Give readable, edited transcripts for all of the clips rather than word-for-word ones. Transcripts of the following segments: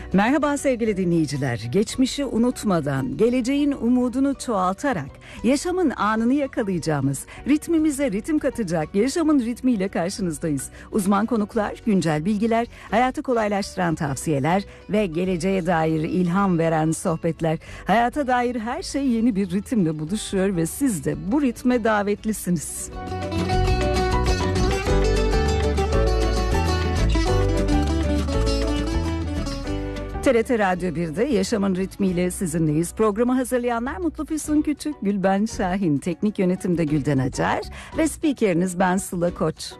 Merhaba sevgili dinleyiciler. Geçmişi unutmadan, geleceğin umudunu çoğaltarak, yaşamın anını yakalayacağımız, ritmimize ritim katacak yaşamın ritmiyle karşınızdayız. Uzman konuklar, güncel bilgiler, hayatı kolaylaştıran tavsiyeler ve geleceğe dair ilham veren sohbetler. Hayata dair her şey yeni bir ritimle buluşuyor ve siz de bu ritme davetlisiniz. TRT Radyo 1'de Yaşamın Ritmiyle sizinleyiz. Programı hazırlayanlar Mutlu Füsun Küçük, Gülben Şahin, teknik yönetimde Gülden Acar ve spikeriniz ben Sıla Koç.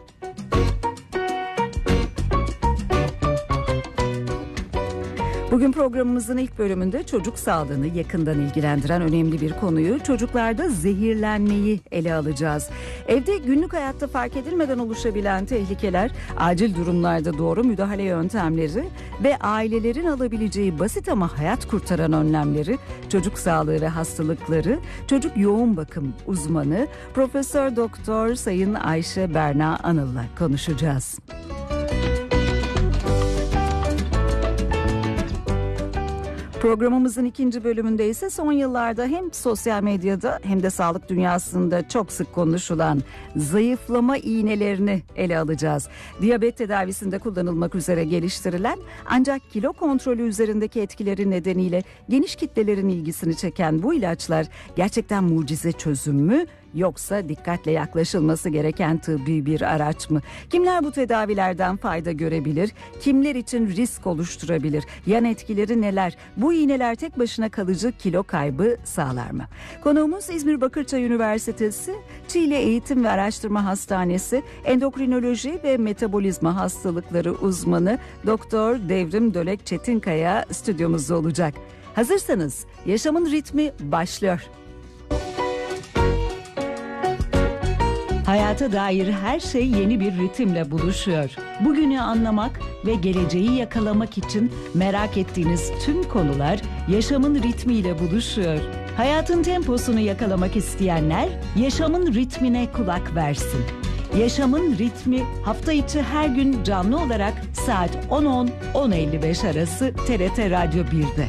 Bugün programımızın ilk bölümünde çocuk sağlığını yakından ilgilendiren önemli bir konuyu, çocuklarda zehirlenmeyi ele alacağız. Evde günlük hayatta fark edilmeden oluşabilen tehlikeler, acil durumlarda doğru müdahale yöntemleri ve ailelerin alabileceği basit ama hayat kurtaran önlemleri, çocuk sağlığı ve hastalıkları, çocuk yoğun bakım uzmanı Profesör Doktor Sayın Ayşe Berna Anıl'la konuşacağız. Programımızın ikinci bölümünde ise son yıllarda hem sosyal medyada hem de sağlık dünyasında çok sık konuşulan zayıflama iğnelerini ele alacağız. Diyabet tedavisinde kullanılmak üzere geliştirilen ancak kilo kontrolü üzerindeki etkileri nedeniyle geniş kitlelerin ilgisini çeken bu ilaçlar gerçekten mucize çözüm mü? Yoksa dikkatle yaklaşılması gereken tıbbi bir araç mı? Kimler bu tedavilerden fayda görebilir? Kimler için risk oluşturabilir? Yan etkileri neler? Bu iğneler tek başına kalıcı kilo kaybı sağlar mı? Konuğumuz İzmir Bakırçay Üniversitesi Çiğli Eğitim ve Araştırma Hastanesi Endokrinoloji ve Metabolizma Hastalıkları uzmanı Doktor Devrim Dölek Çetinkaya stüdyomuzda olacak. Hazırsanız Yaşamın Ritmi başlıyor. Hayata dair her şey yeni bir ritimle buluşuyor. Bugünü anlamak ve geleceği yakalamak için merak ettiğiniz tüm konular yaşamın ritmiyle buluşuyor. Hayatın temposunu yakalamak isteyenler yaşamın ritmine kulak versin. Yaşamın ritmi hafta içi her gün canlı olarak saat 10.10-10.55 arası TRT Radyo 1'de.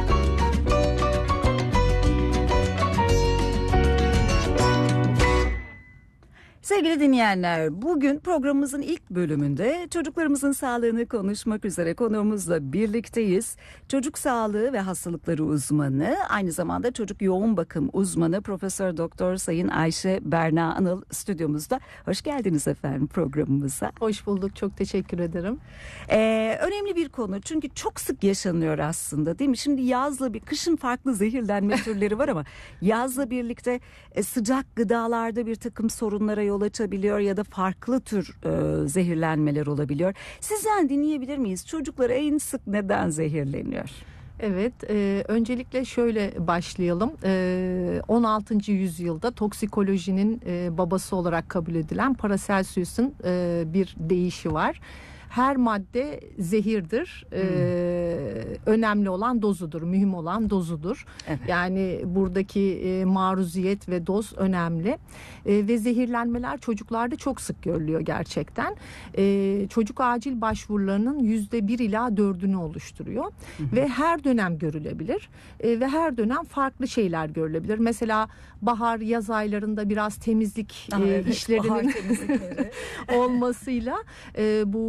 Sevgili dinleyenler, bugün programımızın ilk bölümünde çocuklarımızın sağlığını konuşmak üzere konuğumuzla birlikteyiz. Çocuk sağlığı ve hastalıkları uzmanı, aynı zamanda çocuk yoğun bakım uzmanı Profesör Doktor Sayın Ayşe Berna Anıl stüdyomuzda. Hoş geldiniz efendim programımıza. Hoş bulduk, çok teşekkür ederim. Önemli bir konu çünkü çok sık yaşanıyor aslında, değil mi? Şimdi yazla kışın farklı zehirlenme türleri var ama yazla birlikte sıcak gıdalarda bir takım sorunlara yol açabiliyor ya da farklı tür zehirlenmeler olabiliyor. Sizden dinleyebilir miyiz? Çocuklar en sık neden zehirleniyor? Evet, öncelikle şöyle başlayalım. 16. yüzyılda toksikolojinin babası olarak kabul edilen Paracelsus'un bir deyişi var. Her madde zehirdir. Önemli olan dozudur, mühim olan dozudur. Evet. Yani buradaki maruziyet ve doz önemli. Ve zehirlenmeler çocuklarda çok sık görülüyor gerçekten. Çocuk acil başvurularının %1 ila 4'ünü oluşturuyor. Ve her dönem görülebilir. Ve her dönem farklı şeyler görülebilir. Mesela bahar, yaz aylarında biraz temizlik işlerinin olmasıyla bu